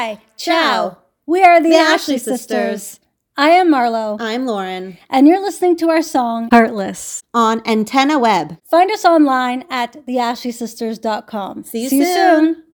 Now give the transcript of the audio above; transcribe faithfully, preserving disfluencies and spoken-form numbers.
Hi. Ciao. We are the, the Ashley, Ashley sisters. sisters. I am Marlo. I'm Lauren. And you're listening to our song, Heartless, on Antenna Web. Find us online at the ashley sisters dot com. See you See soon. You soon.